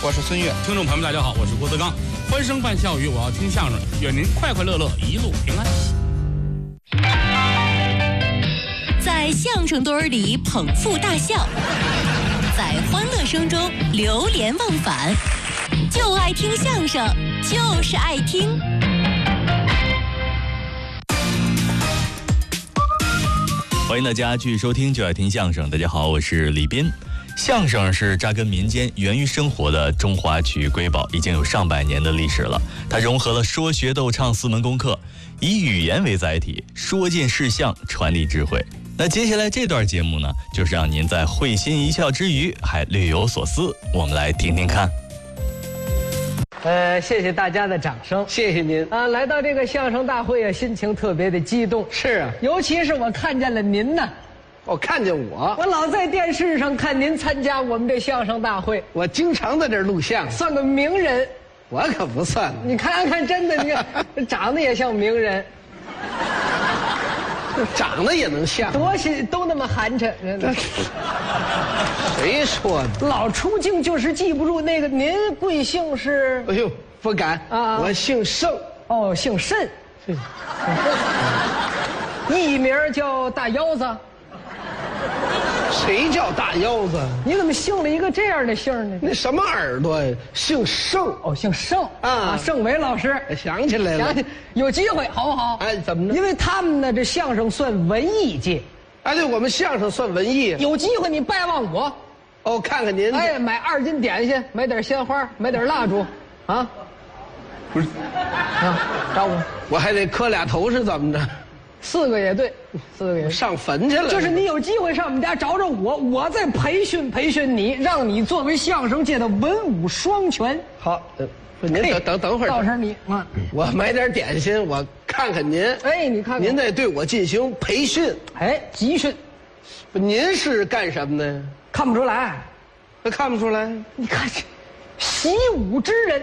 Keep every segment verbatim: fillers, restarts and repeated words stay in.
我是孙越。 听众朋友们，大家好，我是郭德纲。欢声伴笑语，我要听相声，愿您快快乐乐，一路平安。 在相声堆儿里捧腹大笑，在欢乐声中流连忘返，就爱听相声，就是爱听。 欢迎大家继续收听就爱听相声。大家好，我是李斌。相声是扎根民间、源于生活的中华曲艺瑰宝，已经有上百年的历史了。它融合了说学逗唱四门功课，以语言为载体，说尽事项，传递智慧。那接下来这段节目呢，就是让您在会心一笑之余还略有所思，我们来听听看。 呃，谢谢大家的掌声， 谢谢您啊！来到这个相声大会啊，心情特别的激动。 是啊， 尤其是我看见了您呢。 我看见我， 我老在电视上看您参加我们这相声大会， 我经常在这儿录像， 算个名人。 我可不算。 你看看，真的，你看长得也像名人， 长得也能像， 多些都那么寒碜。 谁说的？ 老出镜就是记不住那个。您贵姓是？ 哎呦，不敢啊！我姓盛。 哦，姓慎。艺名叫大腰子。 谁叫大腰子？ 你怎么姓了一个这样的姓呢？ 那什么耳朵呀？姓盛。 哦，姓盛啊，盛伟老师。 想起来了， 想起有机会好不好？ 哎，怎么着？ 因为他们呢，这相声算文艺界。 哎，对，我们相声算文艺。 有机会你拜望我。 哦，看看您。 哎，买二斤点心，买点鲜花，买点蜡烛，啊？ 不是， 啊，找我。 我还得磕俩头是怎么着？ 四个也对，四个也上坟去了。 就是你有机会上我们家找找我，我再培训培训你，让你作为相声界的文武双全。 好，呃，您等等等会儿。 到时候你啊， 我买点点心，我看看您。 哎，你看看， 您得对我进行培训， 哎，集训。 您是干什么的？ 看不出来， 那看不出来。 你看这习武之人，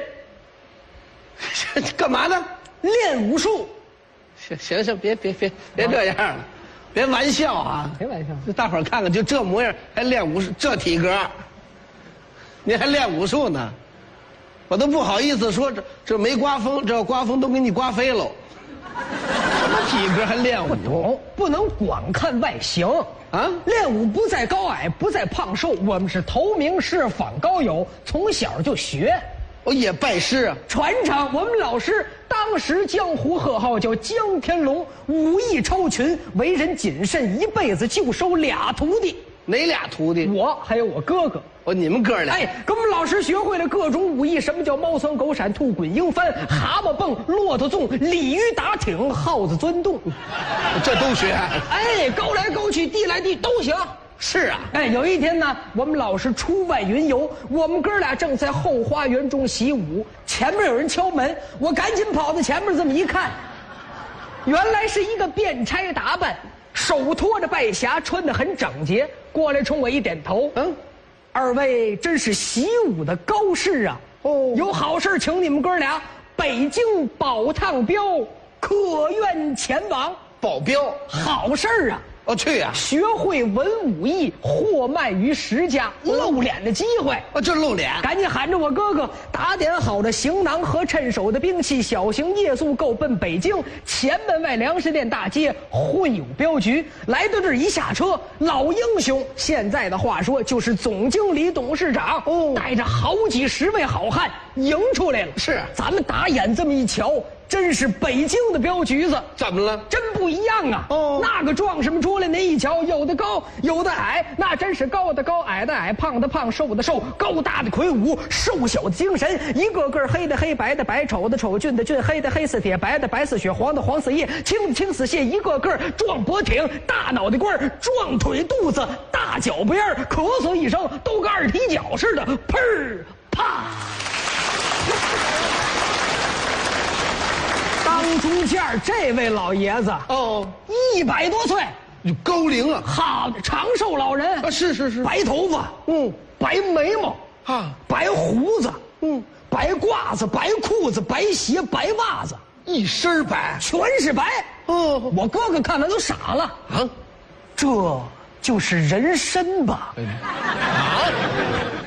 干嘛呢？ 练武术。 行行行，别别别别这样了，别玩笑啊！ 别玩笑， 就大伙儿看看，就这模样还练武术，这体格，您还练武术呢？我都不好意思说这这没刮风，这要刮风都给你刮飞喽。什么体格还练武？ 不能光看外形啊！练武不在高矮，不在胖瘦，我们是投名师访高友，从小就学。 我也拜师啊， 传承。我们老师当时江湖贺号叫江天龙，武艺超群，为人谨慎，一辈子就收俩徒弟。 哪俩徒弟？ 我还有我哥哥。 哦，你们哥俩。 哎，跟我们老师学会了各种武艺，什么叫猫窜狗闪、兔滚鹰翻、蛤蟆蹦、骆驼纵、鲤鱼打挺、耗子钻洞， 这都学。 哎，高来高去，低来低都行。 是啊， 哎，有一天呢，我们老师出外云游，我们哥俩正在后花园中习武，前面有人敲门，我赶紧跑到前面这么一看，原来是一个便差打扮，手托着拜匣，穿得很整洁，过来冲我一点头，嗯，二位真是习武的高士啊！哦，有好事请你们哥俩，北京保烫标，可愿前往？ 保镖， 好事儿啊！ 哦，去呀、啊！ 学会文武艺，货卖于十家，露脸的机会。 哦，这露脸！ 赶紧喊着我哥哥，打点好的行囊和趁手的兵器，小型夜宿购奔北京前门外粮食店大街会有镖局。来到这儿一下车，老英雄，现在的话说就是总经理、董事长，哦，带着好几十位好汉迎出来了。 是， 咱们打眼这么一瞧。真是北京的镖局子， 怎么了？ 真不一样啊！哦，那个壮士们出来，那一瞧，有的高，有的矮，那真是高的高，矮的矮，胖的胖，瘦的瘦，高大的魁梧，瘦小的精神，一个个黑的黑，白的白，丑的丑，俊的俊，黑的黑似铁，白的白似雪，黄的黄似叶，青的青似蟹，一个个壮脖挺，大脑袋瓜儿，壮腿肚子，大脚边儿，咳嗽一声，都跟二踢脚似的，砰儿啪。当中间这位老爷子哦，一百多岁， 高龄啊， 好长寿老人啊，是是是， 白头发，嗯，白眉毛啊，白胡子，嗯，白褂子，白裤子，白鞋，白袜子， 一身白， 全是白。哦，我哥哥看了都傻了啊，这就是人参吧？啊，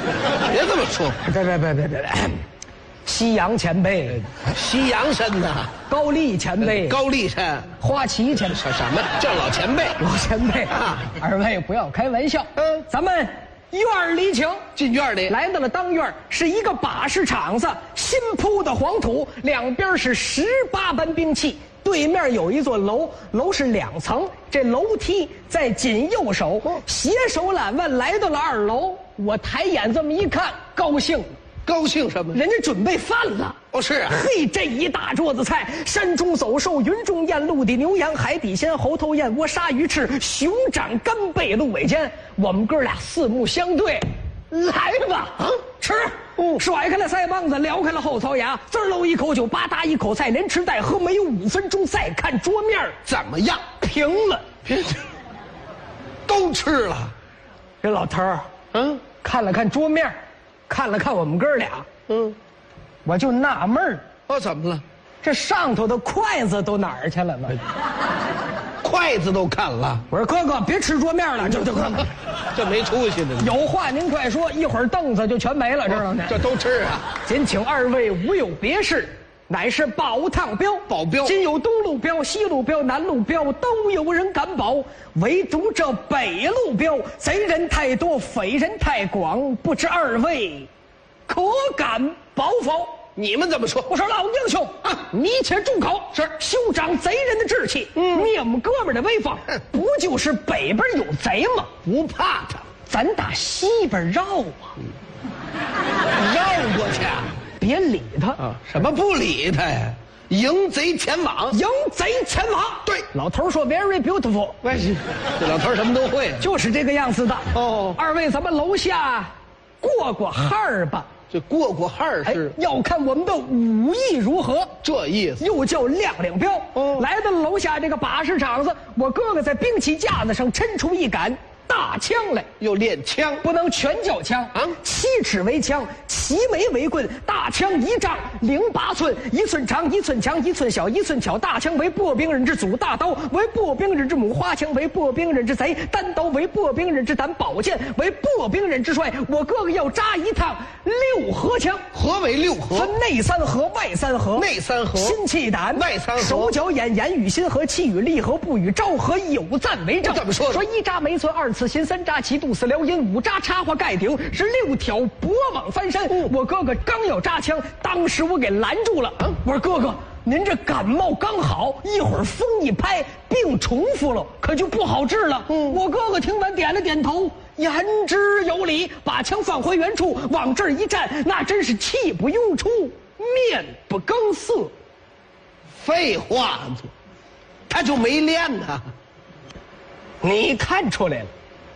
别这么说， 别别别别别别，西洋前辈， 西洋参呐， 高丽前辈， 高丽参， 花旗前辈， 什什么叫老前辈？ 老前辈啊！二位不要开玩笑。嗯，咱们院儿里请， 进院里来到了当院，是一个把式场子，新铺的黄土，两边是十八般兵器。对面有一座楼，楼是两层，这楼梯在紧右手，斜手揽腕来到了二楼。我抬眼这么一看，高兴， 高兴什么？ 人家准备饭了。 哦，是啊。 嘿，这一大桌子菜，山中走兽，云中雁，陆地牛羊，海底鲜，猴头燕窝，鲨鱼翅，熊掌干贝，鹿尾尖。我们哥俩四目相对，来吧，啊，吃。嗯，甩开了腮帮子，撩开了后槽牙，滋喽一口酒，吧嗒一口菜，连吃带喝，没有五分钟。再看桌面怎么样？ 平了， 平，都吃了。 这老头儿，嗯，看了看桌面，看了看我们哥俩，嗯，我就纳闷儿， 哦，怎么了？ 这上头的筷子都哪儿去了呢？ 筷子都看了。 我说哥哥，别吃桌面了，这这这没出息的。 有话您快说，一会儿凳子就全没了，知道吗？ 这都吃啊！ 谨请二位无有别事，乃是保汤镖， 保镖。 今有东路镖、西路镖、南路镖，都有人敢保，唯独这北路镖，贼人太多，匪人太广，不知二位可敢保否？ 你们怎么说？ 我说老英雄啊，你且住口！是，休长贼人的志气，嗯，灭我们哥们的威风。不就是北边有贼吗？ 不怕他， 咱打西边绕啊， 绕过去， 别理他啊！什么不理他呀？迎贼前往， 迎贼前往。 对， 老头说 very beautiful。 关系，这老头什么都会， 就是这个样子的。 哦， 二位咱们楼下过过汉儿吧。 这过过汉是、 哎、要看我们的武艺如何， 这意思。 又叫亮亮镖。哦，来到了楼下这个把式场子，我哥哥在兵器架子上抻出一杆大枪来， 又练枪， 不能全叫枪啊！七尺为枪，齐眉为棍，大枪一丈零八寸，一寸长，一寸强，一寸小，一寸巧。大枪为步兵人之祖，大刀为步兵人之母，花枪为步兵人之贼，单刀为步兵人之胆，宝剑为步兵人之帅。我哥哥要扎一趟六合枪， 何为六合？ 分内三合，外三合。 内三合， 心气胆； 外三合， 手脚眼言语心合，气与力合，不与招合，有赞为证。 怎么说？ 说一扎没寸，二次心，三扎齐肚，四撩阴，五扎插花盖顶，十六挑脖网翻身。嗯、我哥哥刚要扎枪，当时我给拦住了。嗯、我说哥哥，您这感冒刚好，一会儿风一拍，病重复了，可就不好治了。嗯、我哥哥听完点了点头，言之有理，把枪放回原处，往这儿一站，那真是气不拥出，面不更色。 废话，他就没练呢。 你看出来了，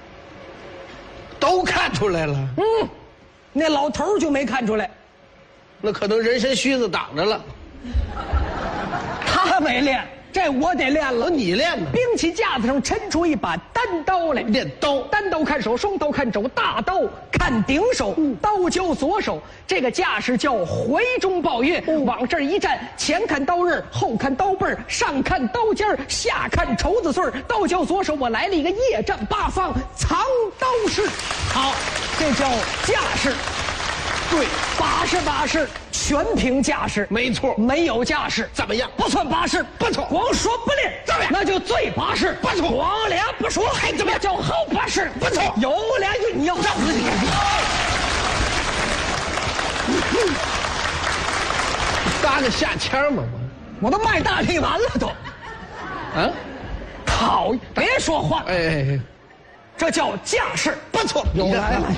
都看出来了。 嗯，那老头就没看出来， 那可能人参须子挡着了。 他没练，这我得练了。 你练呢？ 兵器架子上抻出一把单刀来， 练刀。 单刀看手，双刀看肘，大刀看顶手，嗯、刀交左手。这个架势叫回中抱月。嗯、往这儿一站，前看刀刃，后看刀背，上看刀尖，下看绸子穗。刀交左手，我来了一个夜战八方藏刀式。好，这叫架势。对，把式把式，全凭架势， 没错。 没有架势怎么样？ 不算把式， 不错。 光说不练， 怎么样？ 那就最把式， 不错。 光俩不说， 还怎么样？ 叫好把式， 不错。 有俩运要让自己。 搭个下枪嘛， 我我都卖大力丸了都。 啊， 讨厌！别说话。 哎哎哎， 这叫架势， 不错。 有来了。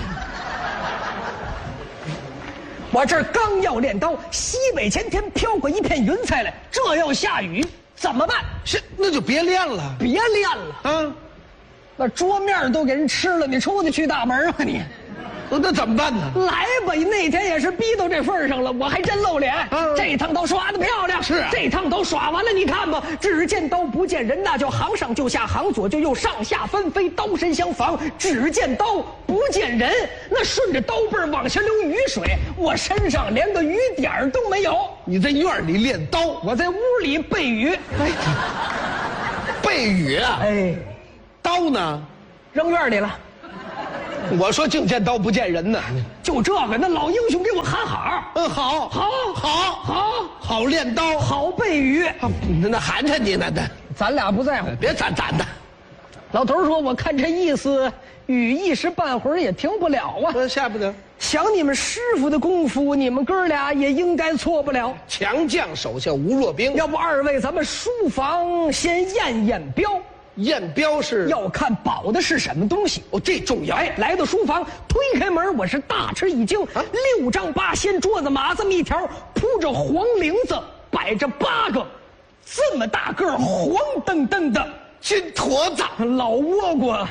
我这儿刚要练刀，西北前天飘过一片云彩来，这要下雨怎么办？ 是，那就别练了， 别练了啊！那桌面都给人吃了，你出得去大门吗你？ 那怎么办呢？ 来吧，那天也是逼到这份上了，我还真露脸。嗯、这趟刀耍得漂亮， 是、啊、 这趟刀耍完了，你看吧，只见刀不见人，那叫行上就下，行左就右，上下分飞，刀身相防。只见刀不见人，那顺着刀背往下流雨水，我身上连个雨点都没有。 你在院里练刀， 我在屋里背雨。 哎，背雨啊！ 哎， 刀呢？ 扔院里了。 我说净见刀不见人呢。 就这个，那老英雄给我喊好。 嗯，好， 好， 好， 好， 好练刀， 好背语。 那那寒碜你呢？那咱俩不在乎。 别攒攒的。 老头说：“我看这意思，语一时半会儿也停不了啊。 呃，下不得。 想你们师傅的功夫，你们哥俩也应该错不了。 强将手下无弱兵。 要不二位，咱们书房先验验镖。 验镖是要看保的是什么东西。 哦，这重要。 哎，来到书房，推开门，我是大吃一惊。啊、六张八仙桌子码这么一条，铺着黄绫子，摆着八个这么大个黄澄澄的金坨子， 老倭瓜。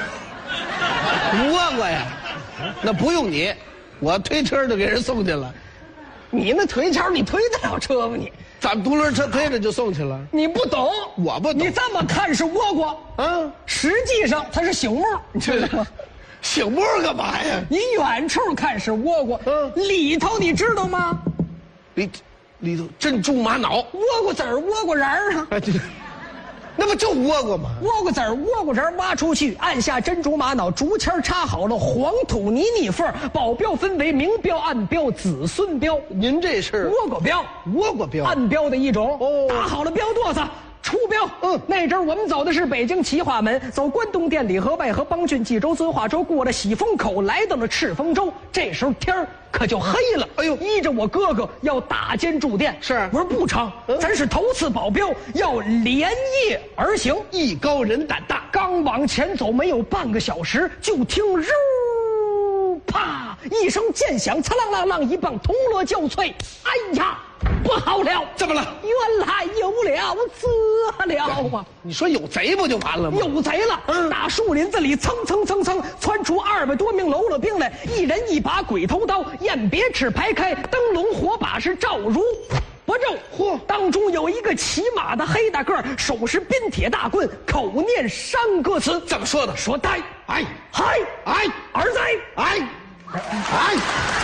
倭瓜呀，那不用你，我推车就给人送去了。 你那推车，你推得了车吗？你咱独轮车推着就送去了。 你不懂， 我不懂。 你这么看是倭瓜， 啊， 实际上它是醒目，你知道吗？ 醒目干嘛呀？ 你远处看是倭瓜，嗯，里头你知道吗？ 里里头珍珠玛瑙， 倭瓜籽儿、倭瓜瓤儿啊。 哎，对。那不就倭瓜吗？ 倭瓜籽儿、倭瓜仁挖出去，按下珍珠玛瑙，竹签插好了，黄土泥泥缝保镖分为明镖、暗镖、子孙镖。 您这是倭瓜镖， 倭瓜镖， 暗镖的一种。 哦， 打好了镖垛子，出镖。嗯，那阵儿我们走的是北京齐化门，走关东店、里河外河、邦郡、济州、遵化州，过了喜峰口，来到了赤峰州。这时候天儿可就黑了。哎呦，依着我哥哥要打尖驻店，是我说不成，嗯、咱是头次保镖，要连夜而行。 艺高人胆大， 刚往前走没有半个小时，就听肉啪一声剑响，刺啷啷啷一棒铜锣交瘁。哎呀，不好了！ 怎么了？ 原来有了责了啊！ 你说有贼不就完了吗？ 有贼了！嗯，大树林子里蹭蹭蹭蹭窜出二百多名喽啰兵来，一人一把鬼头刀，雁别翅排开，灯笼火把是照如不肉。嚯！当中有一个骑马的黑大个，手持鞭铁大棍，口念山歌词， 怎么说的？ 说呆哎嗨哎儿子哎哎。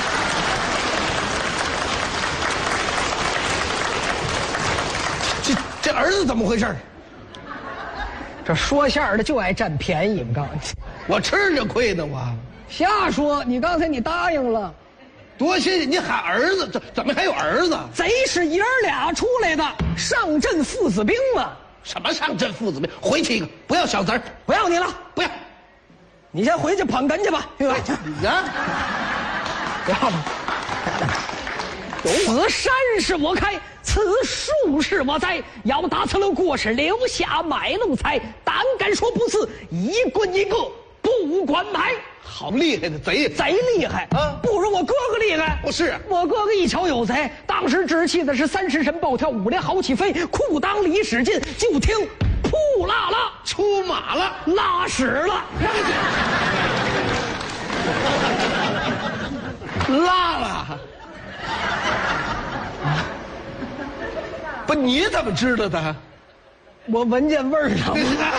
这这儿子怎么回事？ 这说相声的就爱占便宜，我告诉你， 我吃着亏呢，我瞎说。你刚才你答应了， 多新鲜！你喊儿子，怎怎么还有儿子？ 贼是爷儿俩出来的，上阵父子兵嘛。 什么上阵父子兵？回去一个，不要小子儿， 不要你了， 不要。 你先回去捧哏去吧，去吧去。 啊， 不要了。此山是我开，此树是我栽，要打此路过是留下买路财，胆敢说不是，一棍一个不管埋。 好厉害的贼， 贼厉害啊， 不如我哥哥厉害。 不是， 我哥哥一瞧有贼，当时只气的是三十神暴跳，五连好起飞，裤裆里使劲，就听扑啦啦出马了， 拉屎了， 拉了。不，你怎么知道的？ 我闻见味儿了。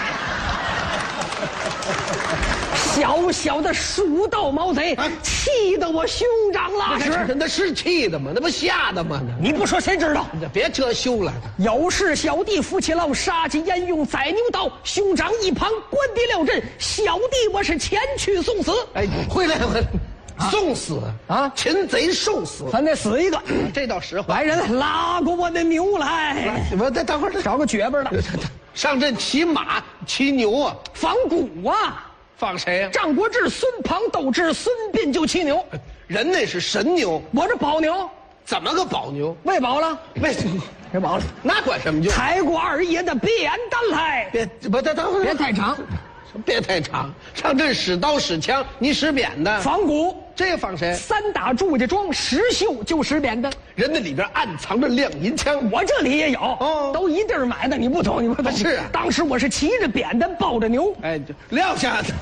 小小的蜀道毛贼，啊、气得我兄长拉屎。 那是气的吗？那不吓的吗？ 你不说谁知道？ 你别遮羞了。有事小弟扶起牢，杀鸡焉用宰牛刀。兄长一旁关敌料阵，小弟我是前去送死。 哎，回来回来。啊、送死啊！擒贼受死， 咱得死一个。 这倒实话。 来人，拉过我的牛来！ 我再等会儿， 找个绝巴的。 上阵骑马、骑牛啊， 仿古啊！ 仿谁呀、啊？ 张国志、孙庞、窦智、孙膑就骑牛。 人那是神牛， 我这宝牛。 怎么个保牛？ 喂饱了， 喂， 喂饱了， 那管什么用？ 抬过二爷的扁担来。 别，不，等等会儿， 别太长。 别太长，上阵使刀使枪，你使扁的。 仿古， 这个仿谁？ 三打祝家庄石秀就使扁的。 人那里边暗藏着亮银枪， 我这里也有，哦，都一地儿买的，你不懂，你不懂。 是啊， 当时我是骑着扁担抱着牛， 哎，撂下的。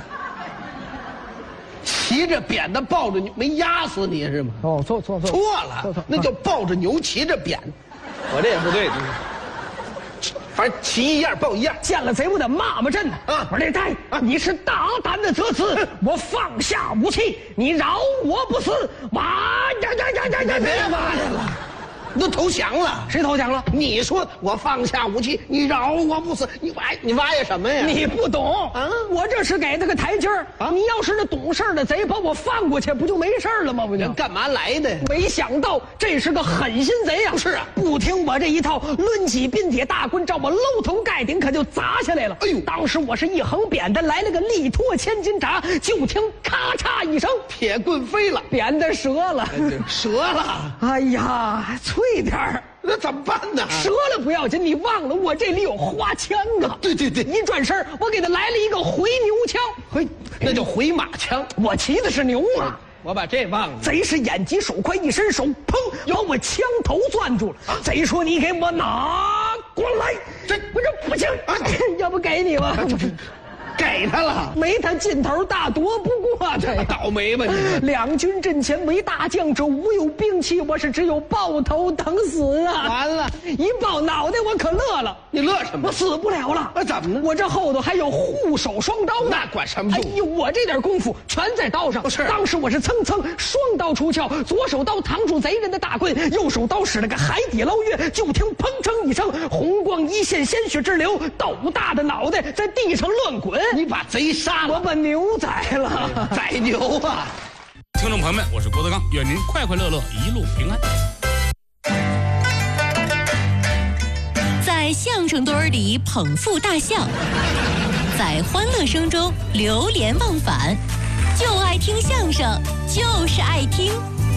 骑着扁担抱着牛，没压死你是吗？ 哦，错错错， 错了，错错，那叫抱着牛骑着扁。我这也不对。反正骑一样抱一样， 见了贼我得骂骂阵呢。啊，我说这呆，啊，你是大胆的则辞，我放下武器，你饶我不死！哇呀呀呀呀呀！ 别骂去了， 都投降了。 谁投降了？ 你说我放下武器，你饶我不死，你挖你挖呀什么呀？ 你不懂啊！我这是给他个台阶儿啊！你要是那懂事的贼把我放过去，不就没事了吗？不就干嘛来的？ 没想到这是个狠心贼呀！ 是啊， 不听我这一套，抡起镔铁大棍照我搂头盖顶，可就砸下来了。哎呦！当时我是一横扁的，来了个力托千斤闸，就听咔嚓一声， 铁棍飞了， 扁的折了， 折了。 哎呀，脆点儿。 那怎么办呢？ 折了不要紧，你忘了我这里有花枪啊！ 对对对， 一转身，我给他来了一个回牛枪， 回那叫回马枪。 我骑的是牛马， 我把这忘了。 贼是眼疾手快，一伸手，砰，把我枪头攥住了。啊、贼说：“你给我拿过来！”这我说不行，啊、要不给你吧。 给他了， 没他劲头大，夺不过他。 倒霉吧你！ 两军阵前为大将者，无有兵器，我是只有抱头等死啊！ 完了， 一抱脑袋，我可乐了。 你乐什么？ 我死不了了。 啊，怎么呢？ 我这后头还有护手双刀呢。 那管什么用？ 哎呦，我这点功夫全在刀上。 是， 当时我是蹭蹭双刀出鞘，左手刀扛住贼人的大棍，右手刀使了个海底捞月。就听砰哧一声，红光一现，鲜血直流，斗大的脑袋在地上乱滚。 你把贼杀了， 我把牛宰了， 宰牛啊！ 听众朋友们，我是郭德纲，愿您快快乐乐，一路平安。 在相声堆儿里捧腹大笑，在欢乐声中流连忘返，就爱听相声，就是爱听。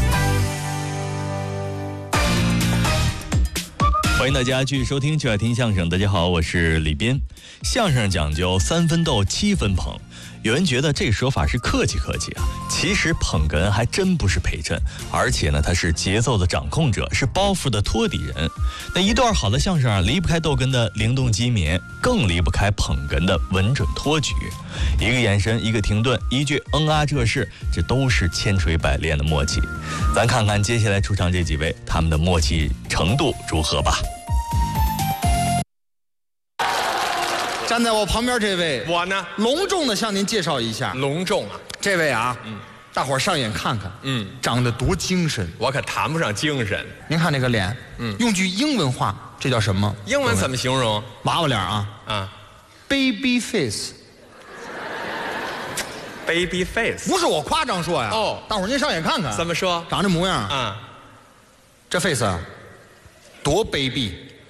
欢迎大家继续收听就爱听相声。大家好，我是李斌。相声讲究三分逗，七分捧。有人觉得这说法是客气客气啊，其实捧哏还真不是陪衬，而且呢，他是节奏的掌控者，是包袱的托底人。那一段好的相声啊，离不开逗哏的灵动机敏，更离不开捧哏的稳准托举。一个眼神，一个停顿，一句嗯啊这是，这都是千锤百炼的默契。咱看看接下来出场这几位，他们的默契程度如何吧。 站在我旁边这位， 我呢， 隆重的向您介绍一下， 隆重啊！ 这位啊，嗯，大伙儿上眼看看， 嗯， 长得多精神， 我可谈不上精神。 您看这个脸，嗯，用句英文话，这叫什么？ 英文怎么形容？ 娃娃脸啊， 啊 ，baby face。 baby face， 不是我夸张说呀， 哦， 大伙儿您上眼看看， 怎么说？ 长这模样啊， 这 face 啊，多卑鄙。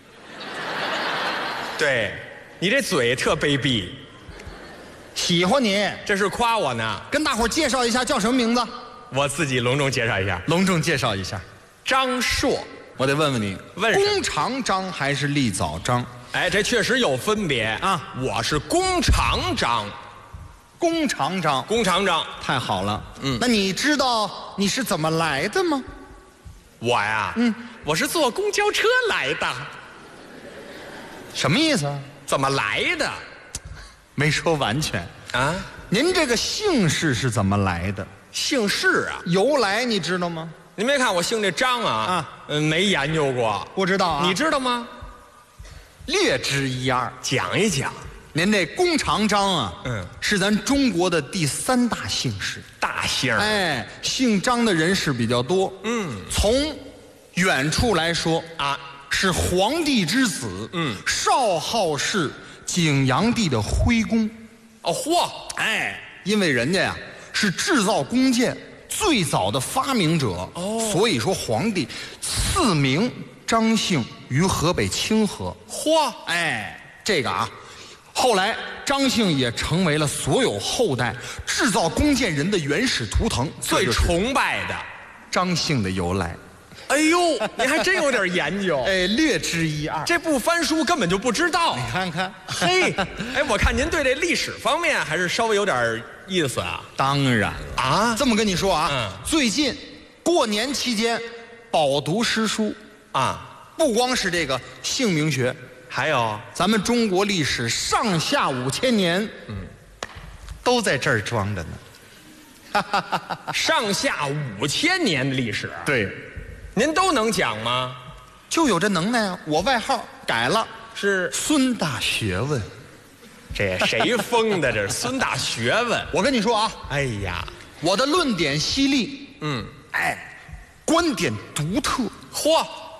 对。你这嘴特卑鄙， 喜欢你， 这是夸我呢。 跟大伙儿介绍一下，叫什么名字？ 我自己隆重介绍一下， 隆重介绍一下， 张硕。 我得问问你， 问弓长张还是立早张？ 哎，这确实有分别啊。 我是弓长张， 弓长张， 弓长张， 太好了。 嗯， 那你知道你是怎么来的吗？ 我呀， 嗯， 我是坐公交车来的。 什么意思啊？ 怎么来的？ 没说完全啊！ 您这个姓氏是怎么来的？ 姓氏啊， 由来你知道吗？ 您没看我姓这张啊？ 啊， 嗯，没研究过， 不知道啊？ 你知道吗？ 略知一二， 讲一讲。 您这弓长张啊， 嗯， 是咱中国的第三大姓氏， 大姓。 哎，姓张的人士比较多。 嗯， 从远处来说啊。 是皇帝之子， 嗯， 少昊是景阳帝的徽公。 哦嚯， 哎，因为人家呀是制造弓箭最早的发明者，哦，所以说皇帝赐名张姓于河北清河。 嚯， 哎，这个啊，后来张姓也成为了所有后代制造弓箭人的原始图腾， 最崇拜的张姓的由来。 哎呦，你还真有点研究， 哎，略知一二。 这不翻书根本就不知道。 你看看， 嘿，哎，我看您对这历史方面还是稍微有点意思啊。 当然了啊， 这么跟你说啊， 嗯， 最近过年期间饱读诗书啊， 不光是这个姓名学， 还有咱们中国历史上下五千年，嗯，都在这儿装着呢。 上下五千年的历史， 对。 您都能讲吗？ 就有这能耐啊！我外号改了， 是孙大学问。 这谁封的？这是孙大学问。 我跟你说啊， 哎呀， 我的论点犀利， 嗯， 哎，观点独特， 嚯，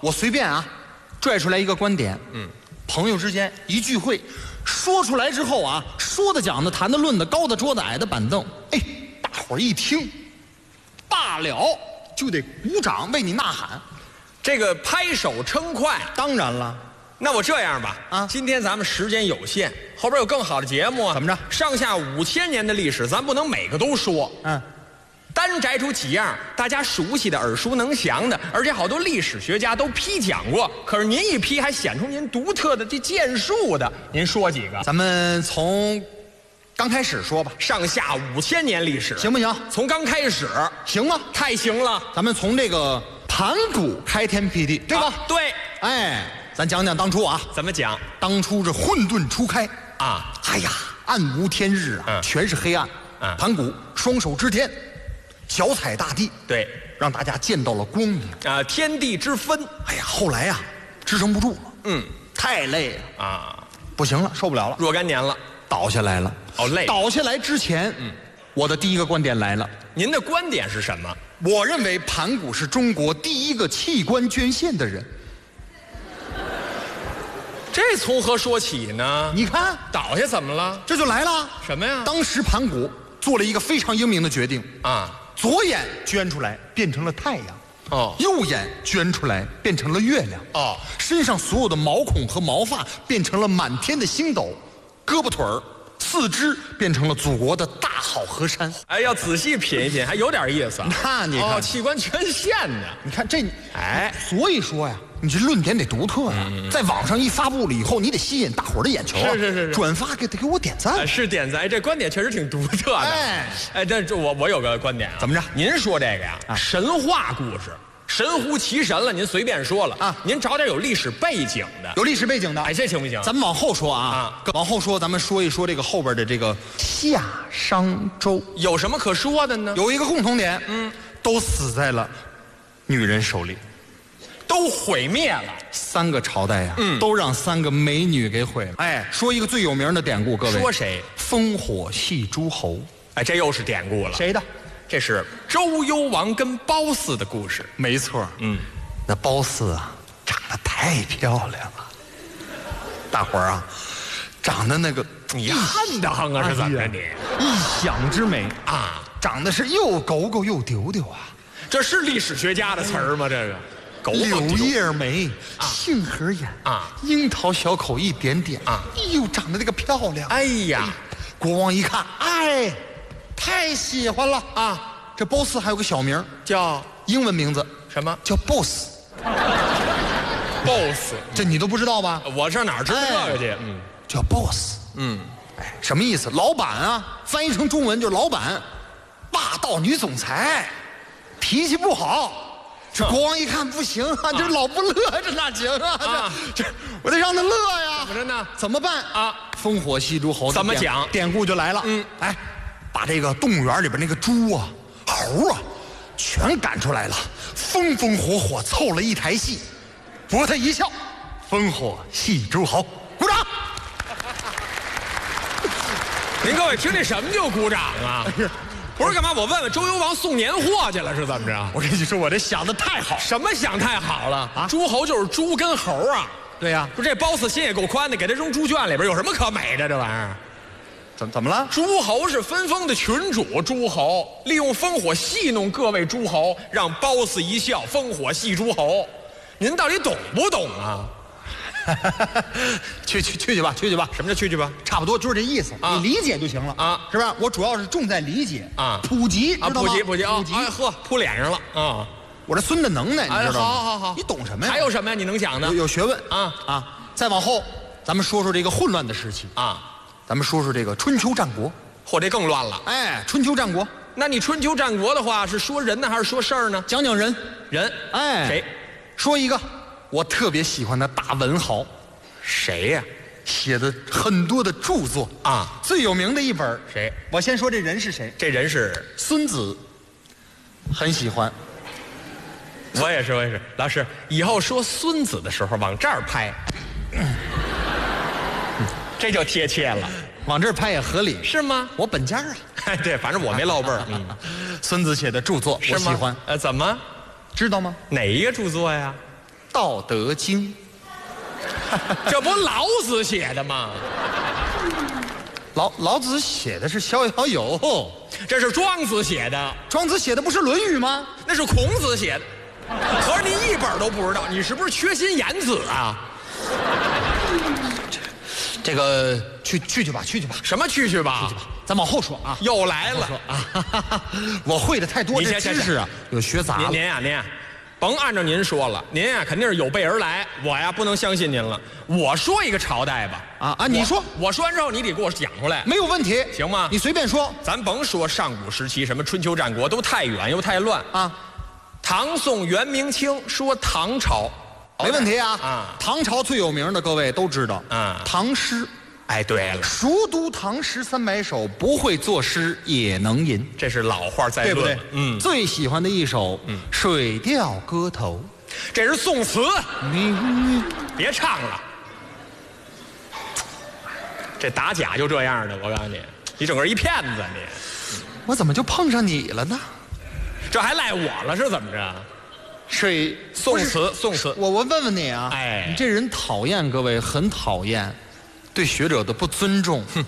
我随便啊，拽出来一个观点，嗯，朋友之间一聚会，说出来之后啊，说的讲的谈的论的，高的桌子矮的板凳，哎，大伙儿一听，罢了，就得鼓掌为你呐喊。 这个拍手称快。 当然了， 那我这样吧，啊，今天咱们时间有限，后边有更好的节目啊。 怎么着？ 上下五千年的历史，咱不能每个都说。 嗯。 单摘出几样大家熟悉的、耳熟能详的，而且好多历史学家都批讲过。可是您一批还显出您独特的这建树的，您说几个？ 咱们从刚开始说吧， 上下五千年历史， 行不行？ 从刚开始， 行吗？ 太行了。 咱们从这个盘古开天辟地，对吧？ 啊、对。 哎，咱讲讲当初啊， 怎么讲？ 当初这混沌初开啊， 哎呀，暗无天日啊， 嗯、 全是黑暗。 嗯、 盘古双手支天。脚踩大地， 对， 让大家见到了光明啊！天地之分， 哎呀，后来呀、啊，支撑不住了， 嗯， 太累了啊， 不行了，受不了了， 若干年了， 倒下来了， 哦，累。 倒下来之前，嗯，我的第一个观点来了。 您的观点是什么？ 我认为盘古是中国第一个器官捐献的人。 这从何说起呢？ 你看， 倒下怎么了？ 这就来了。 什么呀？ 当时盘古做了一个非常英明的决定啊。 左眼捐出来变成了太阳， 哦， 右眼捐出来变成了月亮， 哦， 身上所有的毛孔和毛发变成了满天的星斗，胳膊腿儿、四肢变成了祖国的大好河山。 哎，要仔细品一品，还有点意思。 那你看， 哦，器官捐献的， 你看这， 哎， 所以说呀，你这论点得独特呀，嗯、在网上一发布了以后，你得吸引大伙儿的眼球啊， 是是是是， 转发给得给我点赞， 哎、是点赞。哎，这观点确实挺独特的。哎，哎，这这我我有个观点啊， 怎么着？ 您说这个呀，啊、神话故事。神乎其神了，您随便说了啊！您找点有历史背景的， 有历史背景的， 哎，这行不行？ 咱们往后说啊， 啊， 往后说，咱们说一说这个后边的这个夏商周有什么可说的呢？ 有一个共同点，嗯，都死在了女人手里， 都毁灭了。 三个朝代呀、啊， 嗯， 都让三个美女给毁了。哎，说一个最有名的典故，各位， 说谁？ 烽火戏诸侯。 哎，这又是典故了。 谁的？ 这是周幽王跟褒姒的故事。 没错，嗯，那褒姒啊，长得太漂亮了，大伙儿啊，长得那个你恨得慌啊，是怎么着你？ 一想之美啊， 长得是又狗狗又丢丢啊， 这是历史学家的词儿吗？这个，狗柳叶眉，杏核眼啊， 樱桃小口一点点啊，又长得那个漂亮。 哎呀， 国王一看，哎。太喜欢了啊！这 boss 还有个小名叫英文名字什么？ 叫 boss。 boss， 这你都不知道吧？ 我上哪儿知道这个去？ 嗯，叫 boss。嗯，哎，什么意思？老板啊，翻译成中文就是老板，霸道女总裁，脾气不好。这国王一看不行啊，这老不乐，这哪行啊？这这我得让他乐呀。 怎么着呢？ 怎么办啊？烽火戏诸侯怎么讲？ 典故就来了。嗯，哎。把这个动物园里边那个猪啊、猴啊，全赶出来了，风风火火凑了一台戏，博他一笑，烽火戏诸侯，鼓掌。 您各位听这什么就鼓掌啊？不是干嘛？我问问周幽王送年货去了是怎么着？ 我跟你说，我这想的太好。 什么想太好了啊？诸侯就是猪跟猴啊。 对呀、啊， 不是这褒姒心也够宽的，给他扔猪圈里边有什么可美的？这玩意儿。 怎怎么了？ 诸侯是分封的群主，诸侯利用烽火戏弄各位诸侯，让褒姒一笑，烽火戏诸侯。您到底懂不懂啊？ 去去去去吧，去去吧。 什么叫去去吧？ 差不多就是这意思，啊、你理解就行了啊，是吧？我主要是重在理解啊，普及啊，普及普及啊，普及。哎呵，扑脸上了啊！ 我这孙子能耐，你知道吗？ 好好好， 你懂什么呀？ 还有什么呀？你能讲的？ 有有学问啊啊！再往后，咱们说说这个混乱的时期啊。 咱们说说这个春秋战国， 嚯，这更乱了。 哎，春秋战国， 那你春秋战国的话，是说人呢，还是说事儿呢？ 讲讲人， 人， 哎， 谁？ 说一个我特别喜欢的大文豪， 谁呀？ 写的很多的著作啊， 最有名的一本谁？ 我先说这人是谁？ 这人是孙子，很喜欢。 我也是，我也是。老师，以后说孙子的时候往这儿拍。这就贴切了， 往这儿拍也合理， 是吗？ 我本家啊， 对，反正我没落辈儿。 嗯，孙子写的著作我喜欢， 呃，怎么？ 知道吗？ 哪一个著作呀？ 道德经》。 这不老子写的吗？ 老老子写的是《逍遥游》， 这是庄子写的。 庄子写的不是《论语》吗？ 那是孔子写的。可是您一本都不知道，你是不是缺心眼子啊？ 这个去去去吧，去去吧。 什么去去吧？ 去去吧，咱往后说啊。 又来了啊！我会的太多，这知识啊，有学杂了。 您您呀您呀，甭按照您说了，您呀肯定是有备而来，我呀不能相信您了。我说一个朝代吧。 啊啊！你说， 我说完之后你得给我讲出来， 没有问题， 行吗？ 你随便说， 咱甭说上古时期，什么春秋战国都太远又太乱啊。 唐宋元明清，说唐朝， 没问题啊。 啊， 唐朝最有名的各位都知道啊， 唐诗。 哎，对了， 熟读唐诗三百首，不会作诗也能吟， 这是老话在论， 对不对？ 嗯， 最喜欢的一首《水调歌头》， 这是宋词， 你别唱了。这打假就这样的，我告诉你，你整个一骗子你。 我怎么就碰上你了呢？ 这还赖我了是怎么着？ 水宋词，宋词。 我我问问你啊， 哎， 你这人讨厌，各位很讨厌。对学者的不尊重。哼，《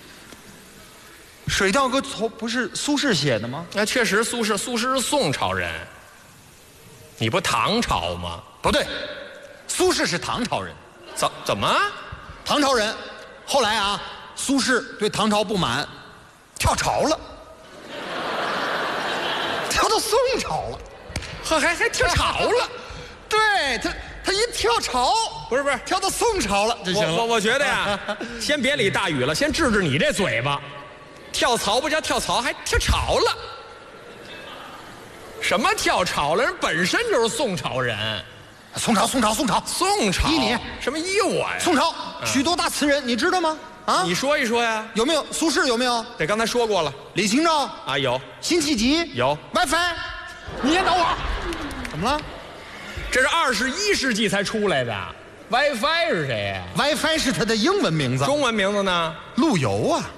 水调歌头》不是苏轼写的吗？ 那确实，苏轼，苏轼是宋朝人。你不唐朝吗？ 不对，苏轼是唐朝人。 怎怎么？ 唐朝人，后来啊，苏轼对唐朝不满，跳槽了，跳到宋朝了， 呵，还还跳槽了。 对他。他一跳槽， 不是不是跳到宋朝了，就行了。 我我我觉得呀，先别理大禹了，先治治你这嘴巴。跳槽不叫跳槽，还跳槽了。什么跳槽了？人本身就是宋朝人。 宋朝，宋朝，宋朝， 宋朝。依你什么依我呀？ 宋朝许多大词人，你知道吗？啊， 你说一说呀。 有没有苏轼？有没有？ 对，刚才说过了。 李清照啊，有。 辛弃疾有。 WiFi， 你先等会儿。 怎么了？ 这是二十一世纪才出来的 ，WiFi 是谁呀 ？WiFi 是他的英文名字， 中文名字呢？ 陆游啊。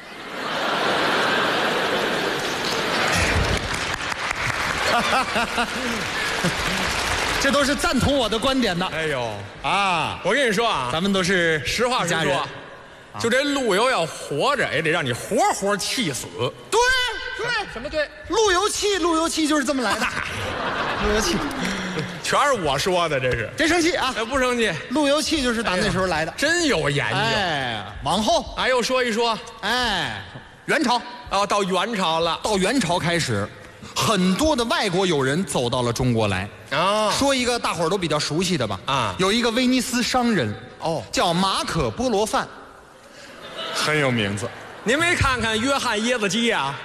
这都是赞同我的观点的。 哎呦啊！ 我跟你说啊， 咱们都是实话实说，就这陆游要活着，也得让你活活气死。 对对， 什么对？ 路由器，路由器就是这么来的。路由器。 全是我说的，这是别生气啊！ 不生气。 路由器就是打那时候来的， 真有研究。 哎，往后， 哎，又说一说， 哎，元朝哦，到元朝了， 到元朝开始，很多的外国友人走到了中国来啊。 说一个大伙儿都比较熟悉的吧， 啊， 有一个威尼斯商人哦，叫马可波罗范，很有名字。 您没看看约翰椰子鸡啊？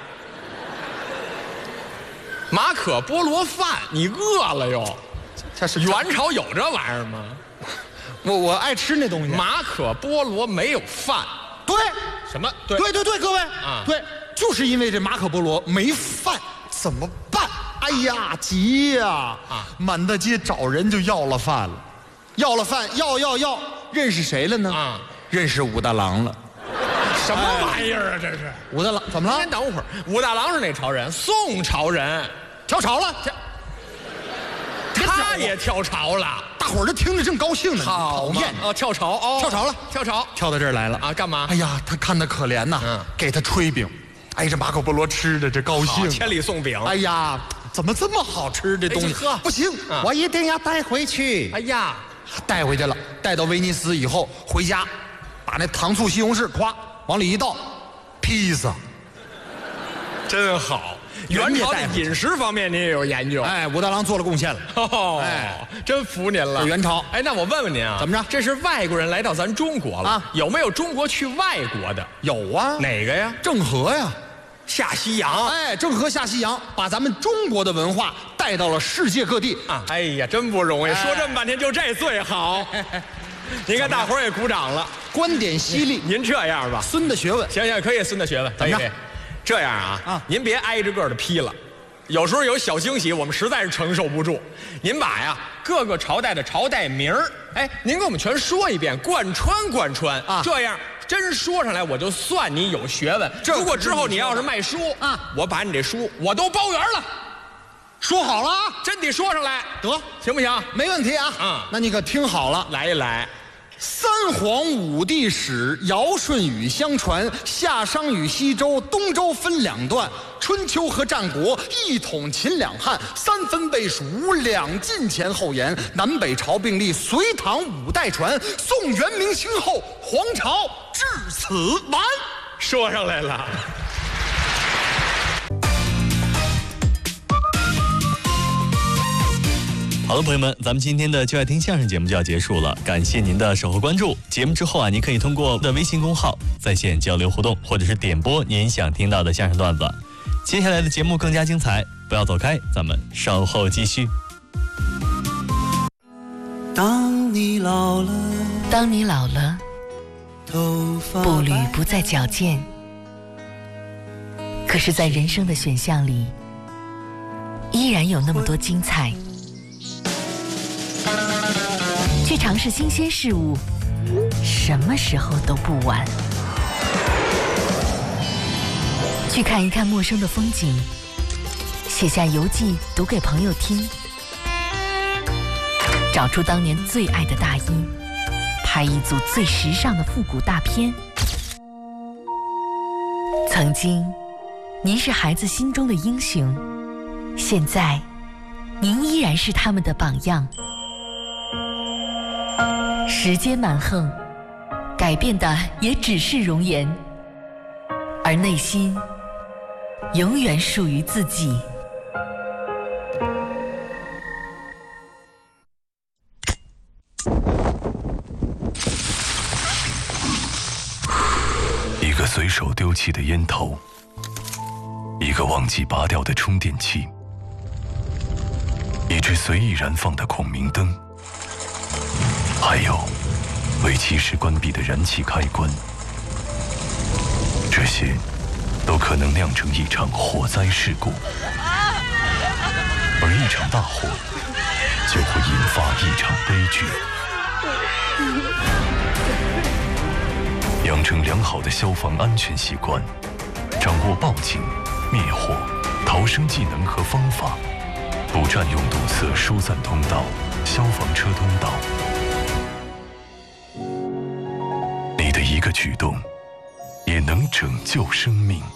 马可波罗饭，你饿了哟？ 这是元朝有这玩意儿吗？ 我我爱吃那东西。 马可波罗没有饭， 对， 什么？对对对对，各位啊， 对，就是因为这马可波罗没饭，怎么办？哎呀，急呀！啊，满大街找人就要了饭了，要了饭，要要要，认识谁了呢？啊，认识武大郎了。 什么玩意儿啊？这是武大郎怎么了？ 先等会儿，武大郎是哪朝人？宋朝人， 跳槽了。 他也跳槽了， 大伙儿都听着正高兴呢。 讨厌哦，跳槽哦， 跳槽了， 跳槽， 跳到这儿来了啊？干嘛？ 哎呀，他看他可怜呐，嗯，给他炊饼。哎，这马可波罗吃的这高兴， 千里送饼。 哎呀，怎么这么好吃这东西？ 喝不行，我一定要带回去。 哎呀， 带回去了，带到威尼斯以后回家，把那糖醋西红柿咵往里一倒，披萨， 真好。元朝的饮食方面，您也有研究。 哎，武大郎做了贡献了。 哦，哎，真服您了。 元朝。 哎，那我问问您啊， 怎么着？ 这是外国人来到咱中国了啊？有没有中国去外国的？ 有啊。 哪个呀？ 郑和呀， 下西洋。 哎，郑和下西洋，把咱们中国的文化带到了世界各地啊！ 哎呀，真不容易。哎、说这么半天，就这最好。您看大伙儿也鼓掌了， 观点犀利。 您这样吧， 孙的学问， 行行，可以孙的学问， 怎么着？ 这样啊，啊，您别挨着个的批了。有时候有小惊喜，我们实在是承受不住。您把呀各个朝代的朝代名儿，哎，您给我们全说一遍，贯穿贯穿啊。这样真说上来，我就算你有学问。如果之后你要是卖书啊，我把你这书我都包圆了。 说好了啊， 真得说上来， 得， 行不行？ 没问题啊。 嗯那你可听好了， 来一来。 三皇五帝史，尧舜禹相传，夏商与西周、东周分两段，春秋和战国一统秦两汉，三分背蜀，两晋前后延，南北朝并立，隋唐五代传，宋元明清后，皇朝至此完。 说上来了。 好了，朋友们，咱们今天的就爱听相声节目就要结束了，感谢您的守候关注。节目之后啊，您可以通过我的微信公号在线交流互动，或者是点播您想听到的相声段子。接下来的节目更加精彩，不要走开，咱们稍后继续。 当你老了， 当你老了， 头发步履不再矫健，可是，在人生的选项里，依然有那么多精彩。去尝试新鲜事物，什么时候都不晚。去看一看陌生的风景，写下游记读给朋友听。找出当年最爱的大衣，拍一组最时尚的复古大片。曾经，您是孩子心中的英雄，现在，您依然是他们的榜样。时间蛮横，改变的也只是容颜，而内心永远属于自己。 一个随手丢弃的烟头，一个忘记拔掉的充电器，一只随意燃放的孔明灯，还有为其时关闭的燃气开关，这些都可能酿成一场火灾事故，而一场大火就会引发一场悲剧。养成良好的消防安全习惯，掌握报警、灭火、逃生技能和方法，不占用堵塞疏散通道、消防车通道。你的一个举动，也能拯救生命。